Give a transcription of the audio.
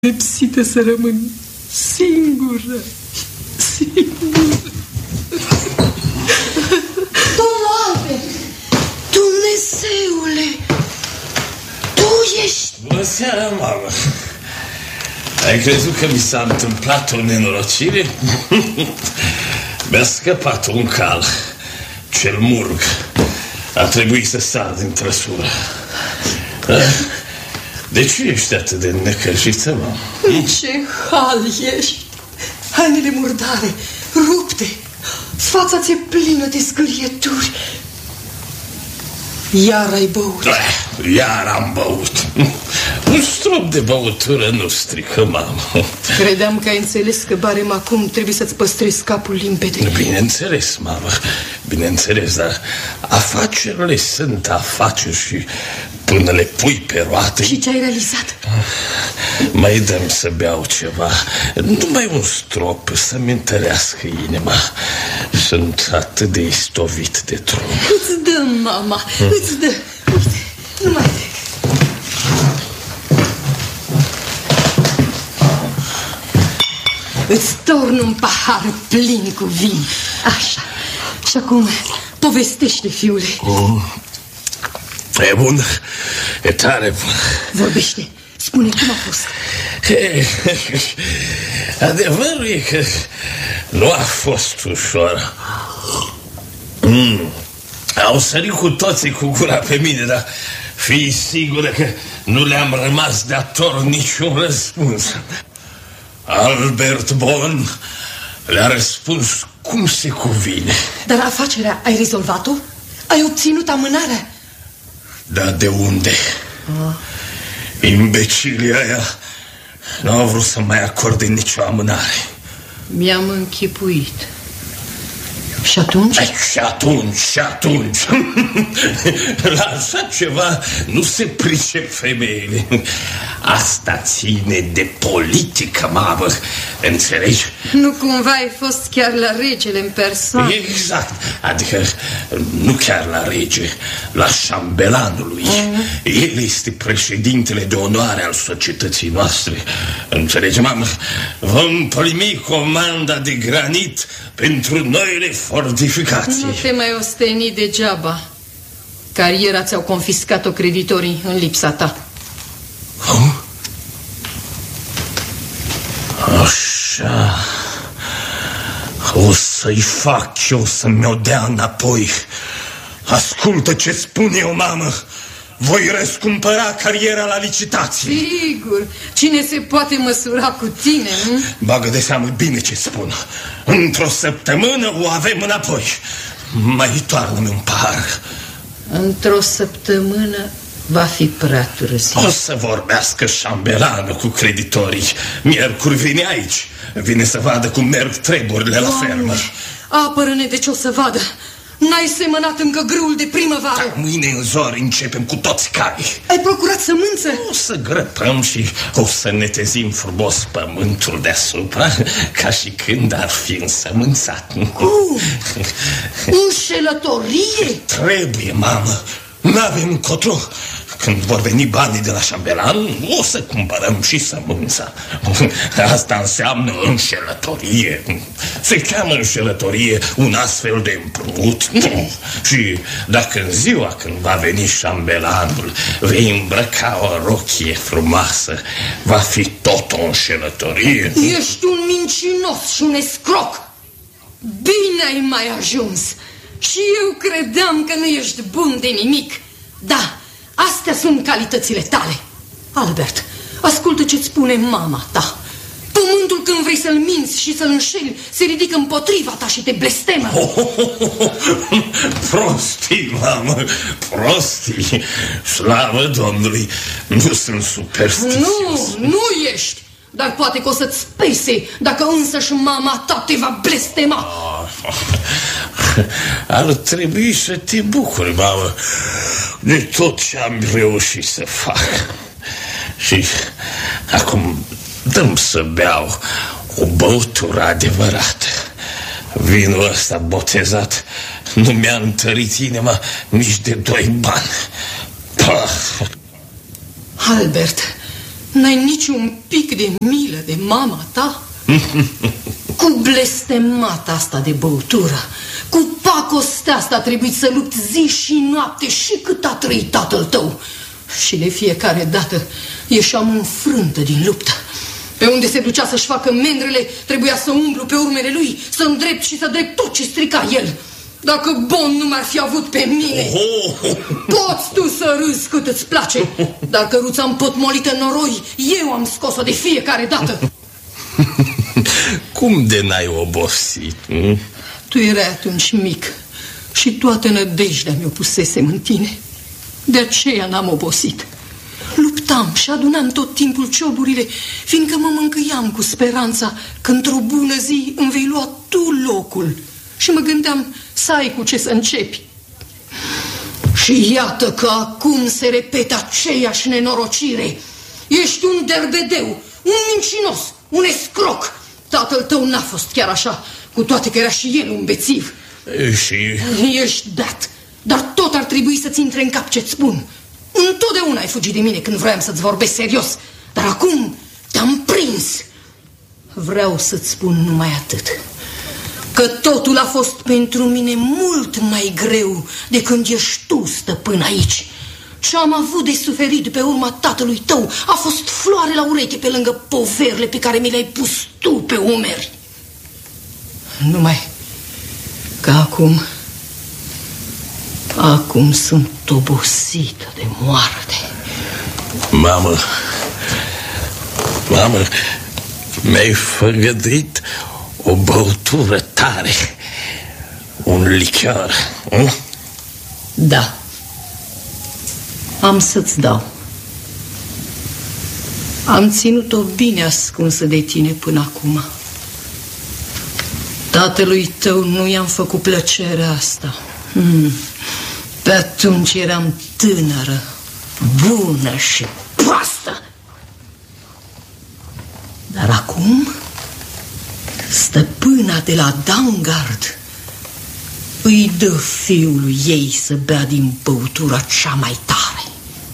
Nepsită să rămân singură. Domnul Albert, Dumnezeule, tu ești... Bună seara, mamă. Ai crezut că mi s-a întâmplat o nenorocire? Mi-a scăpat un cal, cel murg. A trebuit să sar din trăsură. De ce ești atât de necăjită, mamă? În ce hal ești? Hainele murdare, rupte, fața ți-e plină de scârieturi. Iar ai băut? Iar am băut. Un strop de băutură nu strică, mamă. Credeam că ai înțeles că barem acum trebuie să-ți păstrezi capul limpede. Bineînțeles, mamă, bineînțeles, dar afacerile sunt afaceri și până le pui pe roate... Și ce ai realizat? Mai dăm să beau ceva, numai un strop să-mi întărească inima. Sunt atât de istovit de drum. Îți dă, mama, îți dă. Uite, nu mai trec. Îți torn un pahar plin cu vin. Așa. Și acum povestește, fiule. E bun, e tare bun. Vorbește, spune cum a fost. Adevărul e că nu a fost ușor. Au sărit cu toții cu gura pe mine, dar fii sigură că nu le-am rămas dator niciun răspuns. Albert Bon le-a răspuns cum se cuvine. Dar afacerea ai rezolvat-o? Ai obținut amânarea? Dar de unde? Imbecilii aia nu au vrut să mai acorde nicio amânare. Mi-am închipuit. Și atunci? Și atunci la așa ceva nu se pricep femeile. Asta ține de politică, mamă. Înțelegi? Nu cumva ai fost chiar la regele în persoană? Exact. Adică nu chiar la rege, la șambelanului. El este președintele de onoare al societății noastre. Înțelegi, mamă? Vom primi comanda de granit pentru noile fortificații. Nu te mai osteni degeaba. Cariera ți-au confiscat-o creditorii în lipsa ta. Așa. O să-i fac eu să mi-o dea înapoi. Ascultă ce spun eu, mamă. Voi răscumpăra cariera la licitație. Sigur, cine se poate măsura cu tine, nu? Bagă de seamă bine ce spun. Într-o săptămână o avem înapoi. Mai toarnă-mi un pahar. Într-o săptămână va fi prea târziu. O să vorbească șambelanul cu creditorii. Miercuri vine aici. Vine să vadă cum merg treburile la fermă. Apără-ne de ce o să vadă. N-ai semănat încă grâul de primăvară. Da, mâine în zori începem cu toți caii. Ai procurat sămânță? O să grăpăm și o să netezim frumos pământul deasupra, ca și când ar fi însămânțat. Cum? Înșelătorie? Trebuie, mamă. N-avem încotro. Când vor veni banii de la șambelan, o să cumpărăm și sămânța. Asta înseamnă înșelătorie. Se cheamă înșelătorie un astfel de împrumut. Și dacă în ziua când va veni șambelanul vei îmbrăca o rochie frumoasă, va fi tot o înșelătorie. Ești un mincinos și un escroc. Bine ai mai ajuns. Și eu credeam că nu ești bun de nimic. Da, astea sunt calitățile tale. Albert, ascultă ce-ți spune mama ta. Pământul, când vrei să-l minți și să-l înșeli, se ridică împotriva ta și te blestemă. Prostii, mamă, prostii. Slavă Domnului, nu sunt supersticios. Nu ești. Dar poate că o să-ți pese dacă însăși mama ta te va blestema. Ar trebui să te bucuri, mamă, de tot ce am reușit să fac. Și acum dăm să beau o băutură adevărată. Vinul ăsta botezat nu mi-a întărit inima nici de 2 bani. Albert, N-ai niciun pic de milă de mama ta? Cu blestemata asta de băutură, cu pacostea asta a trebuit să lupți zi și noapte și cât a trăit tatăl tău. Și de fiecare dată ieșeam înfrântă din luptă. Pe unde se ducea să-și facă mendrele, trebuia să umblu pe urmele lui, să îndrept și să drept tot ce strica el. Dacă Bon nu m-ar fi avut pe mine, poți tu să râzi cât îți place, dar căruța împotmolită în noroi, eu am scos-o de fiecare dată. Cum de n-ai obosit? Tu erai atunci mic și toată nădejdea mi-o pusesem în tine. De aceea n-am obosit. Luptam și adunam tot timpul cioburile, fiindcă mă mângâiam cu speranța că într-o bună zi îmi vei lua tu locul. Și mă gândeam să ai cu ce să începi. Și iată că acum se repetă aceeași nenorocire. Ești un derbedeu, un mincinos, un escroc. Tatăl tău n-a fost chiar așa, cu toate că era și el un bețiv. Și... Ești dat, dar tot ar trebui să-ți intre în cap ce-ți spun. Întotdeauna ai fugit de mine când vroiam să-ți vorbesc serios, dar acum te-am prins. Vreau să-ți spun numai atât, că totul a fost pentru mine mult mai greu de când ești tu stăpân aici. Ce am avut de suferit pe urma tatălui tău a fost floare la ureche pe lângă poverile pe care mi le-ai pus tu pe umeri. Numai că acum sunt obosită de moarte. Mamă, mi-ai făgăduit o băutură tare, un lichior. Da, am să-ți dau. Am ținut-o bine ascunsă de tine până acum. Tatălui tău nu i-am făcut plăcerea asta. Pe atunci eram tânără, bună și proastă. Dar acum stăpâna de la Daungard îi dă fiului ei să bea din băutura cea mai tare.